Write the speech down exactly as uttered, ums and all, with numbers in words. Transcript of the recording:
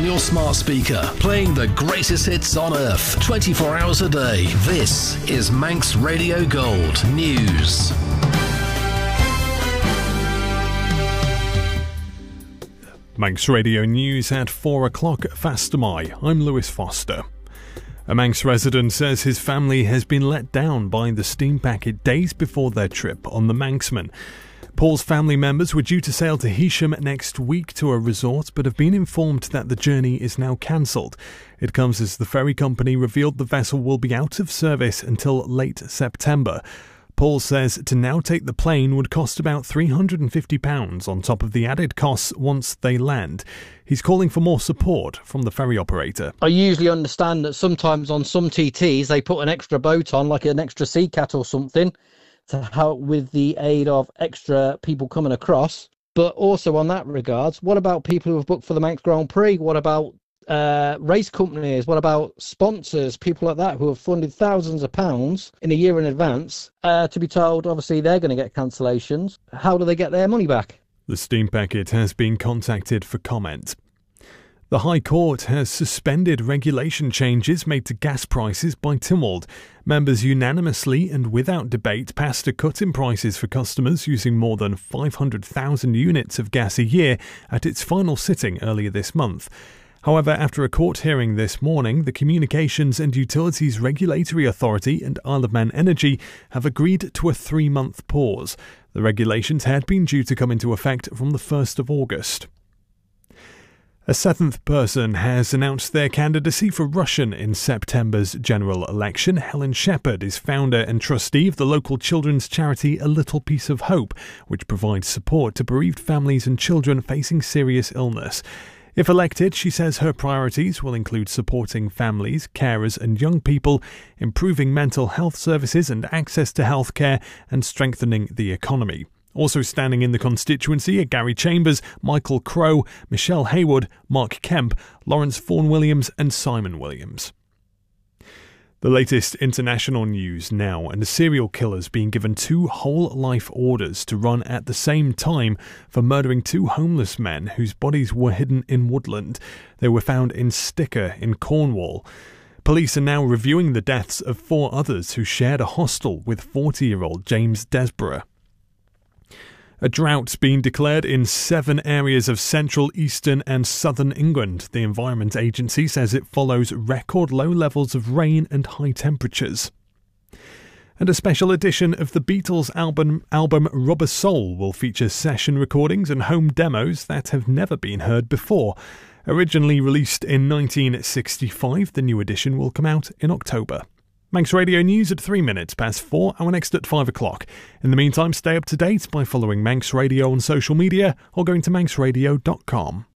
your smart speaker, playing the greatest hits on earth, twenty-four hours a day. This is Manx Radio Gold News. Manx Radio News at four o'clock. Fastamai. I'm Lewis Foster. A Manx resident says his family has been let down by the steam packet days before their trip on the Manxman. Paul's family members were due to sail to Heysham next week to a resort, but have been informed that the journey is now cancelled. It comes as the ferry company revealed the vessel will be out of service until late September. Paul says to now take the plane would cost about three hundred fifty pounds on top of the added costs once they land. He's calling for more support from the ferry operator. I usually understand that sometimes on some T Ts they put an extra boat on, like an extra sea cat or something, to help with the aid of extra people coming across. But also on that regards, what about people who have booked for the Manx Grand Prix? What about uh, race companies? What about sponsors, people like that who have funded thousands of pounds in a year in advance uh, to be told, obviously, they're going to get cancellations? How do they get their money back? The steam packet has been contacted for comment. The High Court has suspended regulation changes made to gas prices by Tynwald. Members unanimously and without debate passed a cut in prices for customers using more than five hundred thousand units of gas a year at its final sitting earlier this month. However, after a court hearing this morning, the Communications and Utilities Regulatory Authority and Isle of Man Energy have agreed to a three-month pause. The regulations had been due to come into effect from the first of August. A seventh person has announced their candidacy for Rushen in September's general election. Helen Shepherd is founder and trustee of the local children's charity A Little Piece of Hope, which provides support to bereaved families and children facing serious illness. If elected, she says her priorities will include supporting families, carers and young people, improving mental health services and access to healthcare, and strengthening the economy. Also standing in the constituency are Gary Chambers, Michael Crowe, Michelle Haywood, Mark Kemp, Lawrence Vaughan Williams and Simon Williams. The latest international news now, and a serial killer's being given two whole life orders to run at the same time for murdering two homeless men whose bodies were hidden in woodland. They were found in Sticker in Cornwall. Police are now reviewing the deaths of four others who shared a hostel with forty-year-old James Desborough. A drought's been declared in seven areas of central, eastern and southern England. The Environment Agency says it follows record low levels of rain and high temperatures. And a special edition of the Beatles album, album Rubber Soul will feature session recordings and home demos that have never been heard before. Originally released in nineteen sixty-five, the new edition will come out in October. Manx Radio News at three minutes past four, our next at five o'clock. In the meantime, stay up to date by following Manx Radio on social media or going to manx radio dot com.